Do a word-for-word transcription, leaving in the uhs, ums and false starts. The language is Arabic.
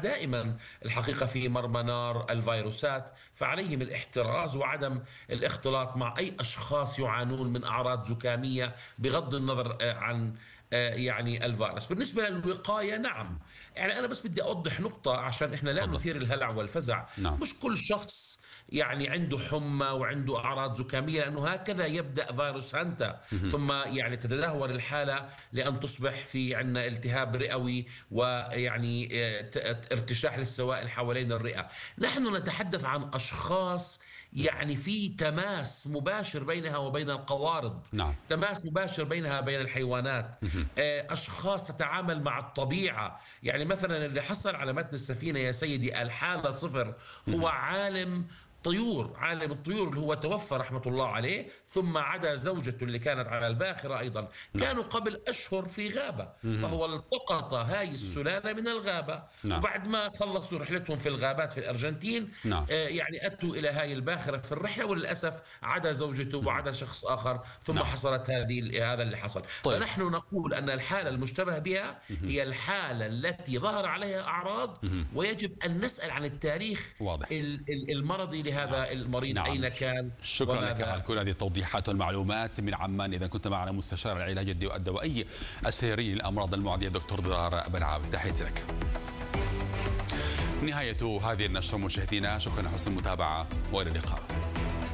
دائما الحقيقة في مرمى نار الفيروسات، فعليهم الاحتراز وعدم الاختلاط مع أي أشخاص يعانون من أعراض زكامية بغض النظر عن يعني الفيروس. بالنسبة للوقاية، نعم، يعني أنا بس بدي أوضح نقطة عشان إحنا لا تفضل. نثير الهلع والفزع. نعم. مش كل شخص يعني عنده حمى وعنده أعراض زكامية، لأنه هكذا يبدأ فيروس هانتا ثم يعني تتدهور الحالة لأن تصبح في عندنا التهاب رئوي ويعني ارتشاح للسوائل حوالين الرئة. نحن نتحدث عن أشخاص يعني في تماس مباشر بينها وبين القوارض. نعم. تماس مباشر بينها وبين الحيوانات. أشخاص تتعامل مع الطبيعة. يعني مثلا اللي حصل على متن السفينة يا سيدي الحالة صفر هو عالم طيور، عالم الطيور اللي هو توفى رحمة الله عليه، ثم عدا زوجته اللي كانت على الباخرة أيضا. نعم. كانوا قبل أشهر في غابة، فهو التقط هاي السلالة من الغابة. نعم. وبعد ما خلصوا رحلتهم في الغابات في الأرجنتين، نعم. آه يعني أتوا إلى هاي الباخرة في الرحلة، وللأسف عدا زوجته وعدا شخص آخر، ثم نعم. حصلت هذه هذا اللي حصل. طيب. فنحن نقول أن الحالة المشتبه بها هي الحالة التي ظهر عليها أعراض، ويجب أن نسأل عن التاريخ واضح. المرضي لهذا نعم. المريض. نعم. أين كان؟ شكرا لك على كل هذه التوضيحات والمعلومات من عمان. إذا كنت معنا مستشار العلاج الدوائي السريري للأمراض المعدية دكتور ضرار بن عابد، تحياتي لك. نهاية هذه النشرة مشاهدينا، شكرا لحسن المتابعة وإلى اللقاء.